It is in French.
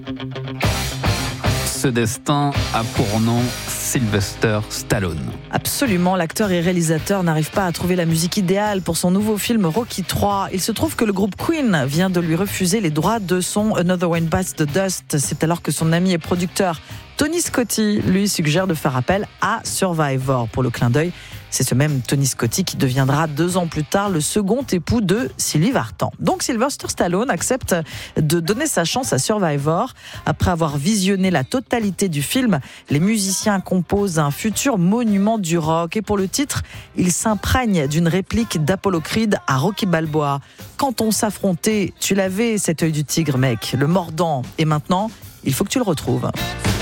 Ce destin a pour nom Sylvester Stallone. Absolument, l'acteur et réalisateur n'arrive pas à trouver la musique idéale pour son nouveau film Rocky III. Il se trouve que le groupe Queen vient de lui refuser les droits de son Another One Bites the Dust. C'est alors que son ami et producteur Tony Scotti lui suggère de faire appel à Survivor. Pour le clin d'œil, c'est ce même Tony Scotti qui deviendra 2 ans plus tard le second époux de Sylvie Vartan. Donc Sylvester Stallone accepte de donner sa chance à Survivor. Après avoir visionné la totalité du film, les musiciens composent un futur monument du rock. Et pour le titre, ils s'imprègnent d'une réplique d'Apollo Creed à Rocky Balboa. Quand on s'affrontait, tu l'avais cet œil du tigre, mec, le mordant. Et maintenant, il faut que tu le retrouves.